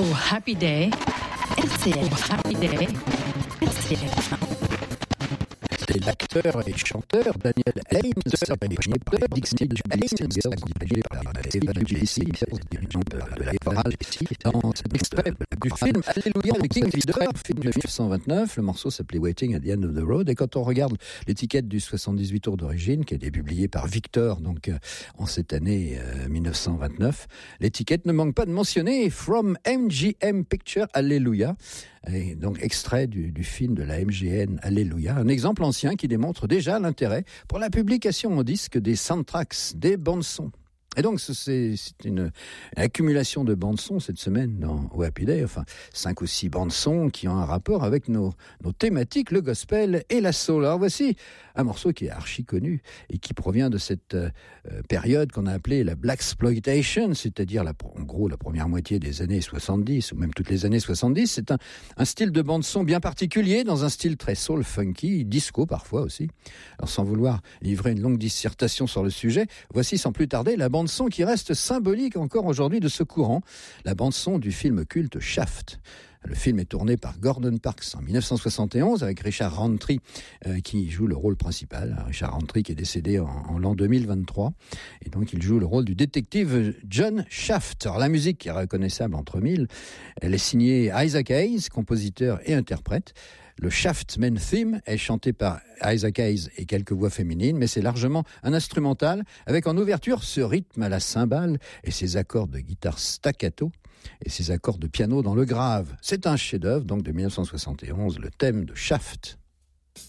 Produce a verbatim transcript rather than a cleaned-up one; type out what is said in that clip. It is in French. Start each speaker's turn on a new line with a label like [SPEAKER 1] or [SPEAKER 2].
[SPEAKER 1] Pour Happy Day, R T L. Pour Happy Day, R T L.
[SPEAKER 2] C'était l'acteur et chanteur Daniel Haines, accompagné par Dixie Haines, accompagné par Evan Jesse, dirigeant de la chorale, dans cet extrait du film Alléluia de King Vidor, film de dix-neuf cent vingt-neuf. Le morceau s'appelait Waiting at the End of the Road. Et quand on regarde l'étiquette du soixante-dix-huit tours d'origine, qui a été publiée par Victor, donc euh, en cette année euh, dix-neuf cent vingt-neuf, l'étiquette ne manque pas de mentionner From M G M Picture Alléluia. Et donc extrait du, du film de la M G M Alléluia, un exemple ancien qui démontre déjà l'intérêt pour la publication en disque des soundtracks, des bandes-sons. Et donc, c'est, c'est une accumulation de bandes-sons cette semaine dans au Happy Day, enfin, cinq ou six bandes-sons qui ont un rapport avec nos, nos thématiques, le gospel et la soul. Alors voici un morceau qui est archi connu et qui provient de cette euh, période qu'on a appelée la Blaxploitation, c'est-à-dire la, en gros la première moitié des années soixante-dix, ou même toutes les années soixante-dix. C'est un, un style de bande-son bien particulier, dans un style très soul, funky, disco parfois aussi. Alors sans vouloir livrer une longue dissertation sur le sujet, voici sans plus tarder la bande bande-son qui reste symbolique encore aujourd'hui de ce courant, la bande-son du film culte Shaft. Le film est tourné par Gordon Parks en dix-neuf cent soixante et onze avec Richard Roundtree euh, qui joue le rôle principal. Richard Roundtree qui est décédé en, en l'an deux mille vingt-trois. Et donc il joue le rôle du détective John Shaft. Alors la musique qui est reconnaissable entre mille, elle est signée Isaac Hayes, compositeur et interprète. Le Shaft Main Theme est chanté par Isaac Hayes et quelques voix féminines, mais c'est largement un instrumental, avec en ouverture ce rythme à la cymbale et ses accords de guitare staccato et ses accords de piano dans le grave. C'est un chef-d'œuvre donc de dix-neuf cent soixante et onze, le thème de Shaft.